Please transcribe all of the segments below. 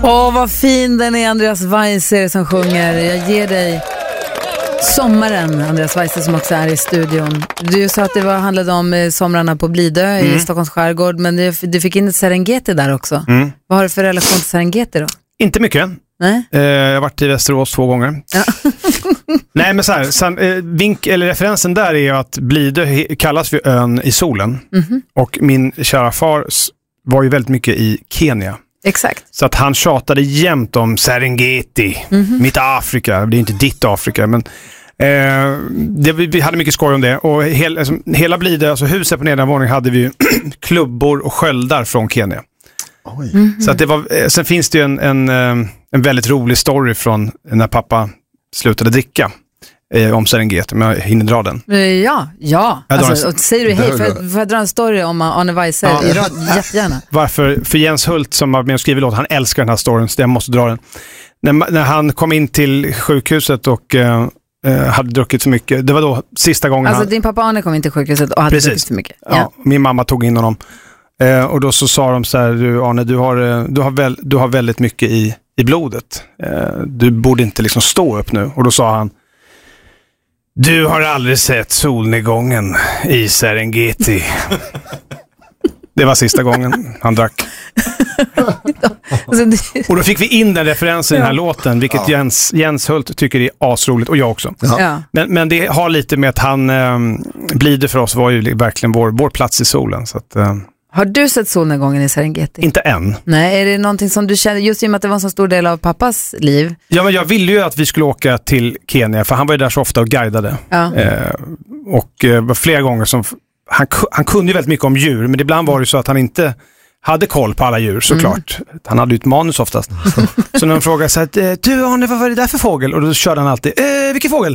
Vad fin den är, Andreas Weise som sjunger. Jag ger dig sommaren, Andreas Weise som också är i studion. Du sa att det handlade om somrarna på Blidö i Stockholms skärgård, men du fick in ett Serengeti där också. Vad har du för relation till Serengeti då? Inte mycket. Nej? Jag har varit i Västerås 2 gånger. Ja. Nej, men så här, referensen där är ju att Blidö kallas för ön i solen. Och min kära far var ju väldigt mycket i Kenya. Exakt. Så att han tjatade jämt om Serengeti, mitt Afrika. Det är inte ditt Afrika, men vi hade mycket skoj om det. Och hela Blidö, alltså huset på nedanvåningen, hade vi ju klubbor och sköldar från Kenya. Så att det var, sen finns det ju en väldigt rolig story från när pappa slutade dricka om Serengeti, men jag hinner dra den. Ja. Alltså, säger du hej, får jag dra en story om Arne Weise i rad, jättegärna. Varför? För Jens Hult som har med och skrivit låt, han älskar den här storyn, så jag måste dra den. När han kom in till sjukhuset och hade druckit så mycket, det var då sista gången Alltså din pappa Arne kom in till sjukhuset och hade druckit så mycket. Ja, min mamma tog in honom. Och då så sa de så här: du Arne, du har väldigt mycket i blodet. Du borde inte liksom stå upp nu. Och då sa han: du har aldrig sett solnedgången i Serengeti. Det var sista gången han drack. Och då fick vi in den referensen i den här låten, vilket Jens Hult tycker är asroligt, och jag också. Men det har lite med att han Blidö för oss var ju verkligen vår plats i solen, så att... Har du sett solnedgången i Serengeti? Inte än. Nej, är det någonting som du känner, just i och med att det var en så stor del av pappas liv? Ja, men jag ville ju att vi skulle åka till Kenya, för han var ju där så ofta och guidade. Och flera gånger som... Han kunde ju väldigt mycket om djur, men ibland var det så att han inte hade koll på alla djur, såklart. Han hade ju ett manus oftast. Så när de frågade så här: du Arne, vad var det där för fågel? Och då körde han alltid: vilken fågel?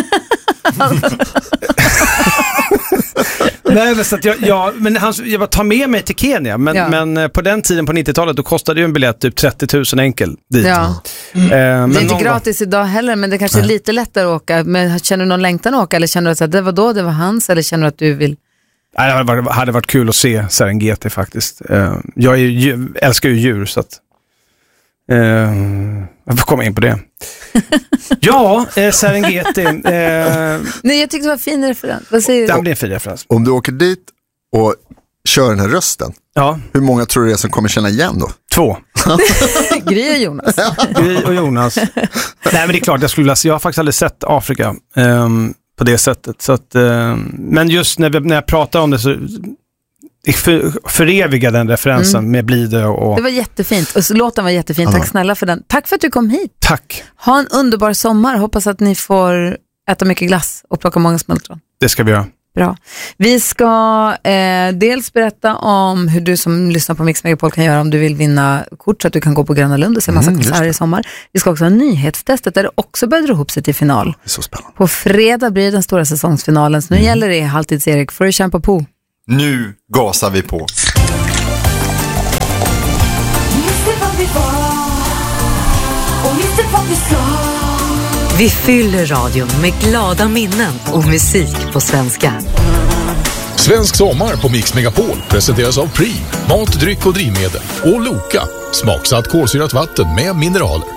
Nej, så att jag bara tar med mig till Kenya, men på den tiden på 90-talet då kostade ju en biljett typ 30 000 enkel dit. Det är inte gratis idag heller, men det kanske är lite lättare att åka. Men känner du någon längtan att åka, eller känner du att det var då det var hans, eller känner du att du vill? Nej, det hade varit kul att se Serengeti faktiskt. Jag älskar ju djur, så att jag får komma in på det. Serengeti. Nej, jag tyckte det var en fin referens. Vad säger du? Det blir en fin referens. Om du åker dit och kör den här rösten, hur många tror du det är som kommer känna igen då? 2. Gry och Jonas. Gry och Jonas. Nej, men det är klart, jag har faktiskt aldrig sett Afrika på det sättet. Så att, men just när jag pratar om det så föreviga den referensen med Blidö och... Det var jättefint. Och låten var jättefin. Tack snälla för den. Tack för att du kom hit. Tack. Ha en underbar sommar. Hoppas att ni får äta mycket glass och plocka många smultron. Det ska vi göra. Bra. Vi ska dels berätta om hur du som lyssnar på Mix Megapol kan göra om du vill vinna kort så att du kan gå på Gröna Lund och se massa konserter i sommar. Vi ska också ha nyhetstestet där det också börjar dra ihop sig till final. Det är så spännande. På fredag blir den stora säsongsfinalen. Så nu gäller det Halvtids-Erik. Får du kämpa på? Nu gasar vi på. Vi fyller radion med glada minnen och musik på svenska. Svensk sommar på Mix Megapol presenteras av Prim, mat, dryck och drivmedel, och Loka, smaksatt kolsyrat vatten med mineraler.